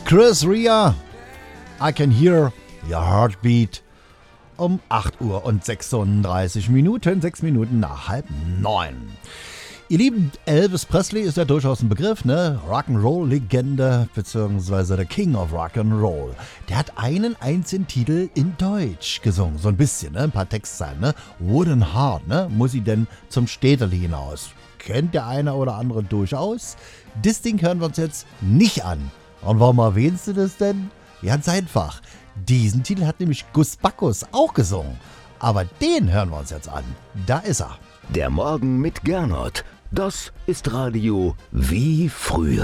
Chris Rea, I Can Hear Your Heartbeat. Um 8 Uhr und 36 Minuten, 6 Minuten nach 8:30. Ihr Lieben, Elvis Presley ist ja durchaus ein Begriff, ne? Rock'n'Roll-Legende, beziehungsweise der King of Rock'n'Roll. Der hat einen einzigen Titel in Deutsch gesungen, so ein bisschen, ne? Ein paar Textzeilen, ne? Wooden Heart, ne? Muss sie denn zum Städterli hinaus? Kennt der eine oder andere durchaus. Das Ding hören wir uns jetzt nicht an. Und warum erwähnst du das denn? Ganz einfach. Diesen Titel hat nämlich Gus Backus auch gesungen. Aber den hören wir uns jetzt an. Da ist er. Der Morgen mit Gernot. Das ist Radio wie früher.